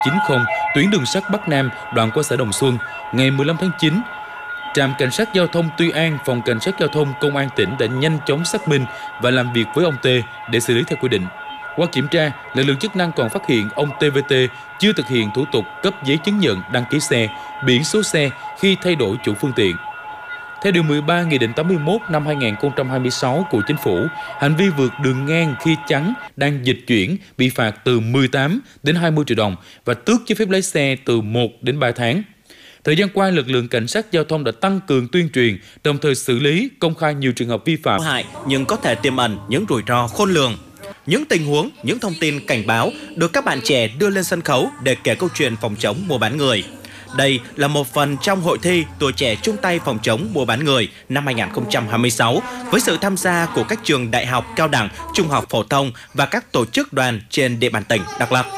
90 tuyến đường sắt Bắc Nam đoạn qua xã Đồng Xuân. Ngày 15 tháng 9, Trạm Cảnh sát Giao thông Tuy An, Phòng Cảnh sát Giao thông Công an tỉnh đã nhanh chóng xác minh và làm việc với ông T để xử lý theo quy định. Qua kiểm tra, lực lượng chức năng còn phát hiện ông TVT chưa thực hiện thủ tục cấp giấy chứng nhận đăng ký xe, biển số xe khi thay đổi chủ phương tiện. Theo Điều 13 Nghị định 81 năm 2026 của Chính phủ, hành vi vượt đường ngang khi chắn đang dịch chuyển bị phạt từ 18 đến 20 triệu đồng và tước giấy phép lái xe từ 1 đến 3 tháng. Thời gian qua, lực lượng cảnh sát giao thông đã tăng cường tuyên truyền, đồng thời xử lý công khai nhiều trường hợp vi phạm hại nhưng có thể tiềm ẩn những rủi ro khôn lường. Những tình huống, những thông tin cảnh báo được các bạn trẻ đưa lên sân khấu để kể câu chuyện phòng chống mua bán người. Đây là một phần trong hội thi Tuổi trẻ chung tay phòng chống mua bán người năm 2026 với sự tham gia của các trường đại học, cao đẳng, trung học phổ thông và các tổ chức đoàn trên địa bàn tỉnh Đắk Lắk.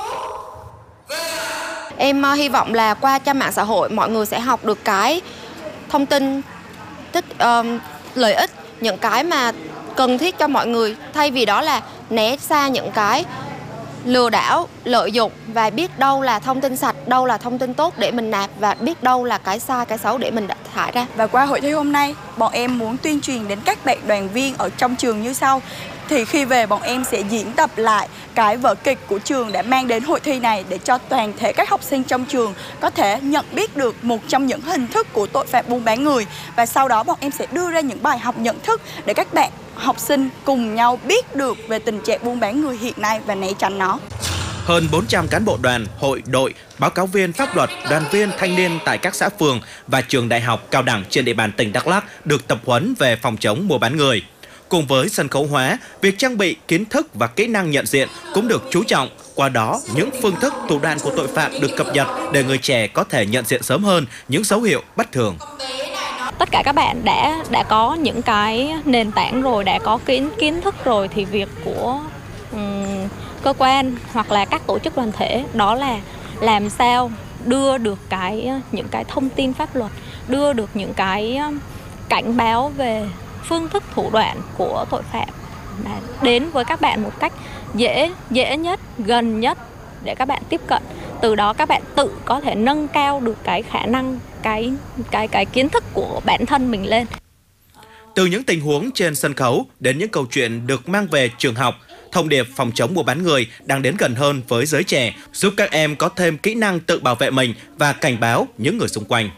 Em hy vọng là qua trang mạng xã hội mọi người sẽ học được cái thông tin lợi ích, những cái mà cần thiết cho mọi người, thay vì đó là né xa những cái lừa đảo, lợi dụng và biết đâu là thông tin sạch, đâu là thông tin tốt để mình nạp và biết đâu là cái sai, cái xấu để mình thải ra. Và qua hội thi hôm nay, bọn em muốn tuyên truyền đến các bạn đoàn viên ở trong trường như sau. Thì khi về bọn em sẽ diễn tập lại cái vở kịch của trường đã mang đến hội thi này để cho toàn thể các học sinh trong trường có thể nhận biết được một trong những hình thức của tội phạm buôn bán người. Và sau đó bọn em sẽ đưa ra những bài học nhận thức để các bạn học sinh cùng nhau biết được về tình trạng buôn bán người hiện nay và né tránh nó. Hơn 400 cán bộ đoàn, hội, đội, báo cáo viên pháp luật, đoàn viên thanh niên tại các xã phường và trường đại học, cao đẳng trên địa bàn tỉnh Đắk Lắk được tập huấn về phòng chống mua bán người. Cùng với sân khấu hóa, việc trang bị kiến thức và kỹ năng nhận diện cũng được chú trọng. Qua đó, những phương thức thủ đoạn của tội phạm được cập nhật để người trẻ có thể nhận diện sớm hơn những dấu hiệu bất thường. Tất cả các bạn đã có những cái nền tảng rồi, đã có kiến thức rồi thì việc của cơ quan hoặc là các tổ chức đoàn thể đó là làm sao đưa được những cái thông tin pháp luật, đưa được những cái cảnh báo về phương thức thủ đoạn của tội phạm đến với các bạn một cách dễ nhất, gần nhất để các bạn tiếp cận. Từ đó các bạn tự có thể nâng cao được cái khả năng, cái kiến thức của bản thân mình lên. Từ những tình huống trên sân khấu đến những câu chuyện được mang về trường học, thông điệp phòng chống mua bán người đang đến gần hơn với giới trẻ, giúp các em có thêm kỹ năng tự bảo vệ mình và cảnh báo những người xung quanh.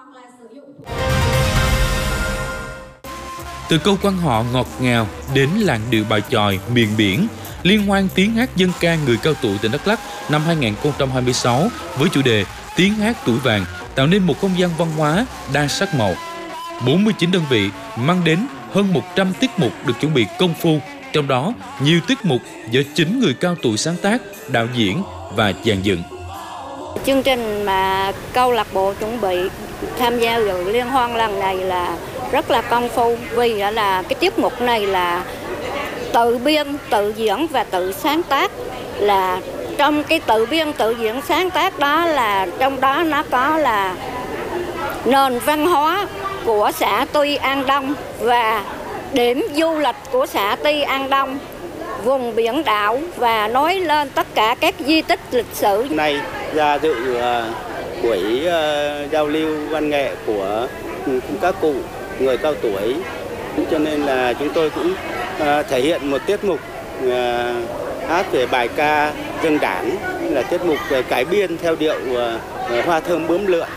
Từ câu quan họ ngọt ngào đến làn điệu bài chòi miền biển, liên hoan tiếng hát dân ca người cao tuổi tỉnh Đắk Lắk năm 2026 với chủ đề Tiếng hát tuổi vàng tạo nên một không gian văn hóa đa sắc màu. 49 đơn vị mang đến hơn 100 tiết mục được chuẩn bị công phu, trong đó nhiều tiết mục do chính người cao tuổi sáng tác, đạo diễn và dàn dựng. Chương trình mà câu lạc bộ chuẩn bị tham gia dự liên hoan lần này là rất là công phu, vì là cái tiết mục này là tự biên, tự diễn và tự sáng tác. Là trong cái tự biên, tự diễn, sáng tác đó là trong đó nó có là nền văn hóa của xã Tuy An Đông và điểm du lịch của xã Tuy An Đông, vùng biển đảo và nói lên tất cả các di tích lịch sử. Nay ra dự buổi giao lưu văn nghệ của các cụ người cao tuổi, cho nên là chúng tôi cũng thể hiện một tiết mục hát về bài ca dân đảng, là tiết mục cải biên theo điệu hoa thơm bướm lượn,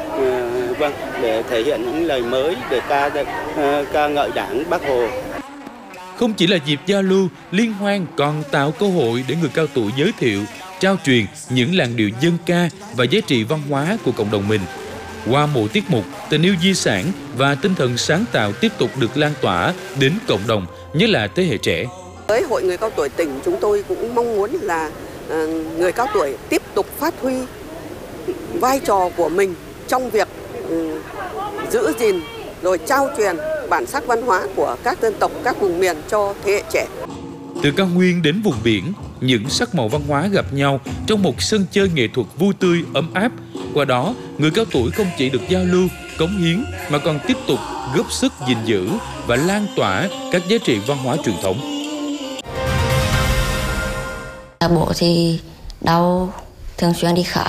để thể hiện những lời mới để ca ngợi Đảng, Bác Hồ. Không chỉ là dịp giao lưu, liên hoan còn tạo cơ hội để người cao tuổi giới thiệu, trao truyền những làn điệu dân ca và giá trị văn hóa của cộng đồng mình. Qua mỗi tiết mục, tình yêu di sản và tinh thần sáng tạo tiếp tục được lan tỏa đến cộng đồng, nhất là thế hệ trẻ. Với Hội Người Cao Tuổi tỉnh, chúng tôi cũng mong muốn là người cao tuổi tiếp tục phát huy vai trò của mình trong việc giữ gìn rồi trao truyền bản sắc văn hóa của các dân tộc, các vùng miền cho thế hệ trẻ. Từ cao nguyên đến vùng biển, những sắc màu văn hóa gặp nhau trong một sân chơi nghệ thuật vui tươi, ấm áp. Qua đó, người cao tuổi không chỉ được giao lưu, cống hiến mà còn tiếp tục góp sức gìn giữ và lan tỏa các giá trị văn hóa truyền thống. Bộ thì đau thường xuyên đi khám